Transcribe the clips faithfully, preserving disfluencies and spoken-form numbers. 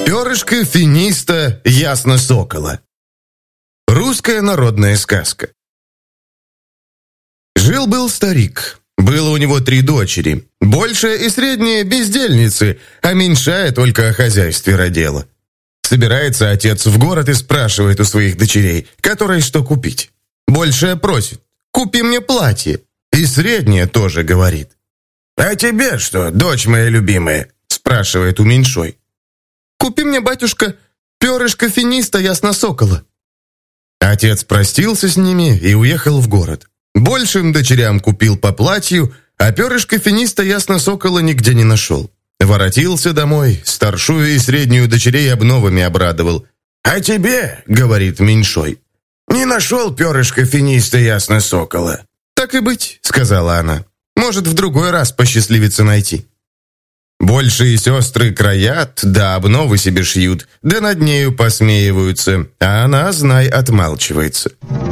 Перышко финиста ясно сокола. Русская народная сказка. Жил-был старик. Было у него три дочери. Большая и средняя бездельницы, а меньшая только о хозяйстве родила. Собирается отец в город и спрашивает у своих дочерей, которой что купить. Большая просит: «Купи мне платье». И средняя тоже говорит: «А тебе что, дочь моя любимая?» спрашивает у меньшой. «Купи мне, батюшка, перышко финиста ясно сокола». Отец простился с ними и уехал в город. Большим дочерям купил по платью, а перышко финиста ясно сокола нигде не нашел. Воротился домой, старшую и среднюю дочерей обновами обрадовал. «А тебе, — говорит меньшой, — не нашел перышко финиста ясно сокола». «Так и быть, — сказала она, — может, в другой раз посчастливится найти». Большие сестры краят, да обновы себе шьют, да над нею посмеиваются, а она, знай, отмалчивается.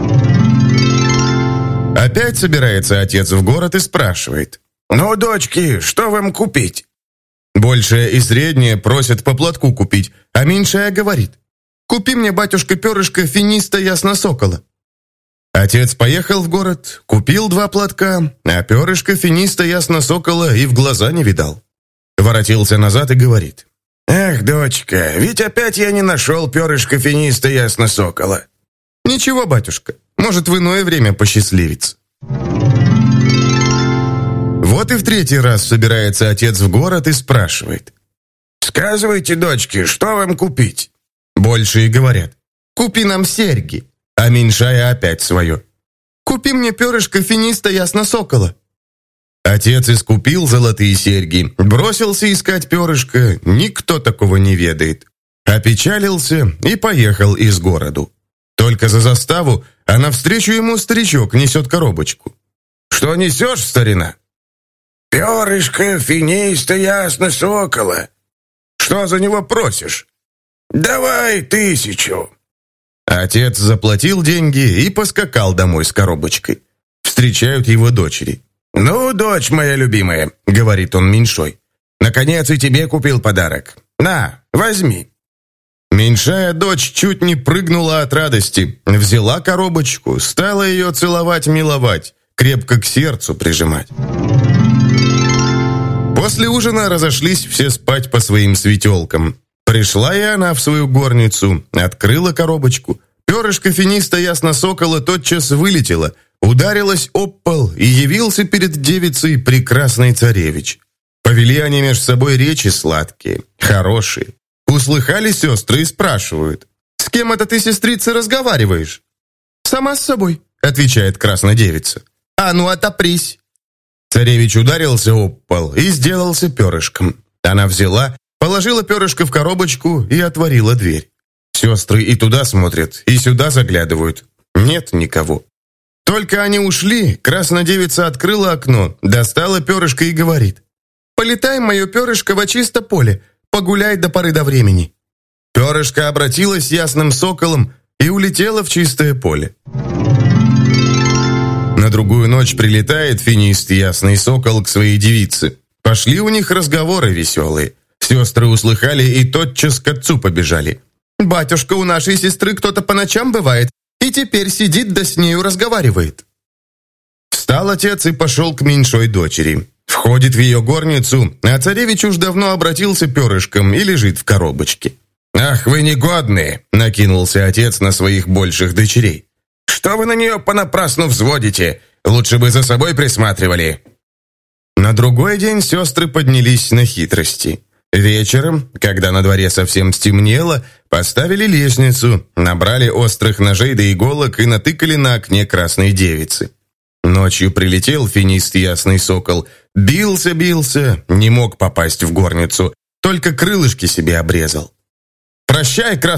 Опять собирается отец в город и спрашивает: «Ну, дочки, что вам купить?» Большая и средняя просят по платку купить, а меньшая говорит: «Купи мне, батюшка, перышко финиста ясно сокола». Отец поехал в город, купил два платка, а перышко финиста ясно сокола и в глаза не видал. Воротился назад и говорит: «Эх, дочка, ведь опять я не нашел перышко финиста ясно сокола». «Ничего, батюшка, может, в иное время посчастливится». Вот и в третий раз собирается отец в город и спрашивает: «Сказывайте, дочки, что вам купить?» Большие говорят: «Купи нам серьги», а меньшая опять свое: «Купи мне перышко финиста ясно сокола». Отец искупил золотые серьги, бросился искать перышко, никто такого не ведает. Опечалился и поехал из городу. Только за заставу, а навстречу ему старичок несет коробочку. «Что несешь, старина?» «Перышко финиста ясно сокола». «Что за него просишь?» «Давай тысячу». Отец заплатил деньги и поскакал домой с коробочкой. Встречают его дочери. «Ну, дочь моя любимая, — говорит он меньшой, — наконец и тебе купил подарок. На, возьми». Меньшая дочь чуть не прыгнула от радости, взяла коробочку, стала ее целовать-миловать, крепко к сердцу прижимать. После ужина разошлись все спать по своим светелкам. Пришла и она в свою горницу, открыла коробочку. Перышко финиста ясно сокола тотчас вылетело, ударилась об пол, и явился перед девицей прекрасный царевич. Повели они меж собой речи сладкие, хорошие. Услыхали сестры и спрашивают: «С кем это ты, сестрица, разговариваешь?» «Сама с собой», — отвечает краснодевица. «А ну, отопрись». Царевич ударился об пол и сделался перышком. Она взяла, положила перышко в коробочку и отворила дверь. Сестры и туда смотрят, и сюда заглядывают. Нет никого. Только они ушли, краснодевица открыла окно, достала перышко и говорит: «Полетай, мое перышко, во чисто поле, погуляй до поры до времени». Перышко обратилось ясным соколом и улетело в чистое поле. На другую ночь прилетает финист ясный сокол к своей девице. Пошли у них разговоры веселые. Сестры услыхали и тотчас к отцу побежали. «Батюшка, у нашей сестры кто-то по ночам бывает, и теперь сидит да с нею разговаривает». Встал отец и пошел к меньшой дочери. Входит в ее горницу, а царевич уж давно обратился перышком и лежит в коробочке. «Ах, вы негодные!» — накинулся отец на своих больших дочерей. «Что вы на нее понапрасну взводите? Лучше бы за собой присматривали». На другой день сестры поднялись на хитрости. Вечером, когда на дворе совсем стемнело, поставили лестницу, набрали острых ножей да иголок и натыкали на окне красной девицы. Ночью прилетел финист ясный сокол, бился-бился, не мог попасть в горницу, только крылышки себе обрезал. «Прощай, красная